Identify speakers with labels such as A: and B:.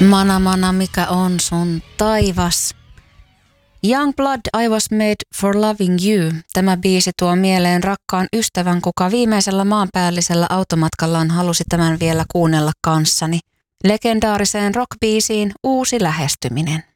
A: Mana mana, mikä on sun taivas? Youngblood, I was made for loving you. Tämä biisi tuo mieleen rakkaan ystävän, kuka viimeisellä maanpäällisellä automatkallaan halusi tämän vielä kuunnella kanssani. Legendaariseen rockbiisiin uusi lähestyminen.